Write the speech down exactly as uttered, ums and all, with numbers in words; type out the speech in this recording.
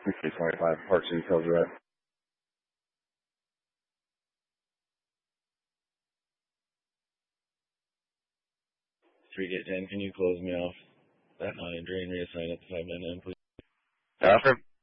three twenty-five, Park City Hills Road. three get ten, can you close me off that line drain reassign at the five nine nine, please? Alfred?